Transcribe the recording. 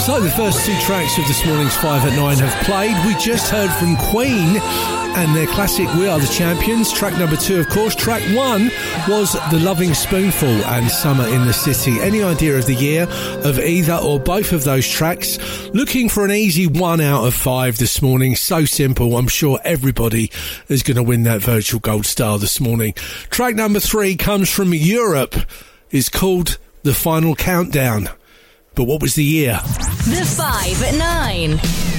So the first two tracks of this morning's 5 at 9 have played. We just heard from Queen and their classic We Are the Champions. Track number 2, of course. Track 1 was The Loving Spoonful and Summer in the City. Any idea of the year of either or both of those tracks? Looking for an easy 1 out of 5 this morning. So simple. I'm sure everybody is going to win that virtual gold star this morning. Track number 3 comes from Europe. It's called The Final Countdown. But what was the year? The 5 at 9.